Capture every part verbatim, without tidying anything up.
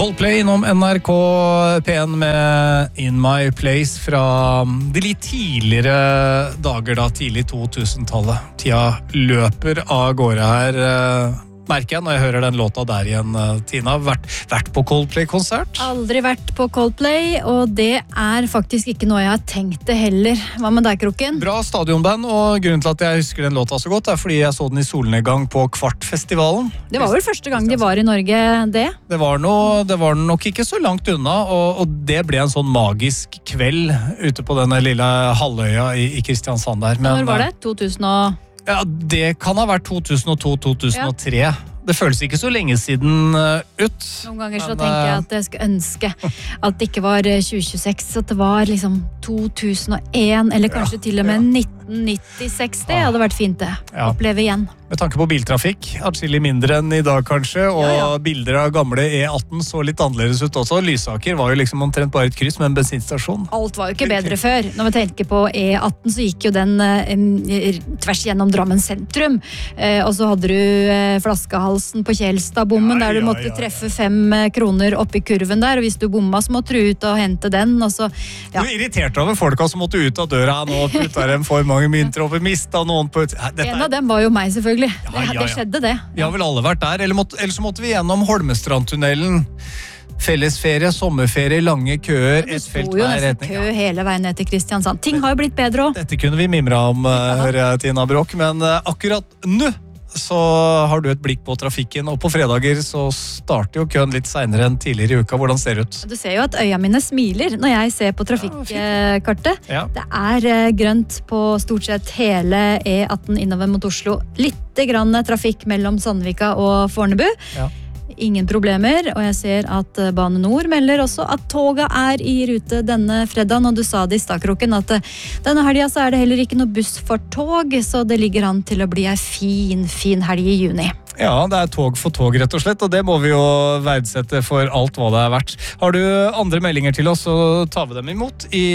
Coldplay innom N R K P en med In My Place fra de litt tidligere dager da, tidlig to tusen-tallet. Tida løper av gårde her, merker jeg når jeg hører den låta der igjen, Tina. Vært, vært på Coldplay-konsert? Aldri vært på Coldplay, og det er faktisk ikke noe jeg har tenkt det heller. Hva med deg, Kroken? Bra stadionband, og grunnen til at jeg husker den låta så godt er fordi jeg så den i solnedgang på Kvartfestivalen. Det var vel første gang de var i Norge, det? Det var, noe, det var nok ikke så langt unna, og, og det ble en sånn magisk kveld ute på denne lille halvøya i, i Kristiansand der. Men, når var det? to tusen og... Ja, det kan ha vært to tusen og to til to tusen og tre. Ja. Det føles ikke så lenge siden uh, ut. Noen ganger så men, tenker jeg at jeg skulle ønske at det ikke var tjue tjueseks, at det var liksom to tusen og en, eller kanskje ja, til og med ja. nitten nittiseks. Det hadde vært fint det. Ja. Oppleve igjen. Med tanke på biltrafikk, atskillig mindre enn i dag kanskje, og ja, ja. bilder av gamle E atten så litt annerledes ut også. Lysaker var jo liksom omtrent bare et kryss med en bensinstasjon. Alt var jo ikke bedre før. Når vi tenker på E atten så gikk jo den eh, tvers gjennom Drammen sentrum, eh, og så hadde du eh, flaskehalsen på Kjelstadbommen, ja, der du måtte ja, ja, ja. treffe fem kroner oppi kurven der, og hvis du bomma så måtte du ut og hente den, og så... Ja. Du irriterte over folka som måtte ut av døra nå, og putta dem for mange mynter opp, mista noen på... Dette en av dem var jo meg selvfølgelig. Ja, ja, ja. Det skjedde det. Vi har vel alle vært der, eller, måtte, eller så måtte vi gjennom Holmestrandtunnelen. Fellesferie, sommerferie, lange køer, et felt hver retning. Det sto jo nesten kø hele veien ned til Kristiansand. Ting har jo blitt bedre også. Dette kunne vi mimre om, hører jeg, Tina Brokk, men akkurat nå så har du et blikk på trafikken, og på fredager så starter jo køen litt senere enn tidligere i uka. Hvordan ser det ut? Du ser jo at øya mine smiler når jeg ser på trafikkkartet. Ja, det er grønt på stort sett hele E atten innover mot Oslo. Litt grann trafikk mellom Sandvika og Fornebu. Ja. Ingen problemer, og jeg ser at Bane Nor melder også at toga er i rute denne fredagen, og du sa det i Stakroken at denne helgen så er det heller ikke noe buss for tog, så det ligger an til å bli en fin, fin helg i juni. Ja, det er tog for tog rett og slett, og det må vi jo verdsette for alt hva det er verdt. Har du andre meldinger til oss, så tar vi dem imot i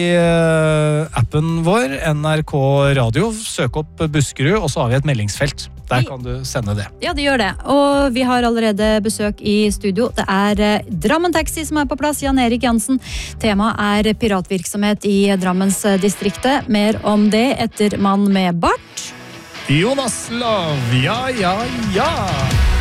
appen vår, N R K Radio. Søk opp Buskerud, og så har vi et meldingsfelt. Der kan du sende det. Ja, det gjør det. Og vi har allerede besøk i studio. Det er Drammen Taxi som er på plass, Jan Erik Jansen. Temaet er piratvirksomhet i Drammensdistriktet. Mer om det etter Mann med bart. Jonas Love, ja, ja, ja.